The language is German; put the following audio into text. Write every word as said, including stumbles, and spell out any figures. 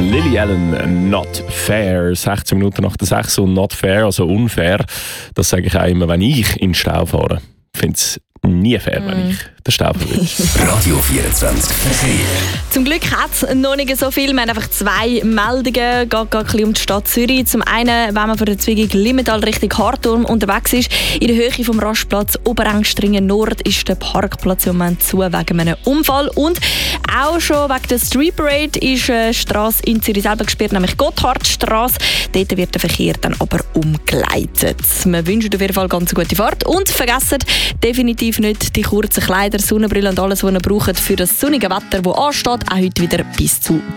Lily Allen, Not Fair. sechzehn Minuten nach der sechs und Not Fair, also unfair. Das sage ich auch immer, wenn ich in den Stau fahre. Ich finde es nie fair, mm. wenn ich den Stau verwünsche. Radio vierundzwanzig Verkehr. Zum Glück hat es noch nicht so viel. Wir haben einfach zwei Meldungen. Es geht ein bisschen um die Stadt Zürich. Zum einen, wenn man von der Zwiegung Limmental Richtung Harturm unterwegs ist, in der Höhe vom Rastplatz Oberengstringen Nord ist der Parkplatz im Moment zu wegen einem Unfall. Und auch schon wegen der Street Parade ist eine Strasse in Zürich selber gesperrt, nämlich Gotthardstrasse. Dort wird der Verkehr dann aber umgeleitet. Wir wünschen auf jeden Fall ganz eine gute Fahrt und vergessen definitiv nicht die kurzen Kleider, Sonnenbrille und alles, was ihr braucht für das sonnige Wetter, das ansteht, auch heute wieder bis zu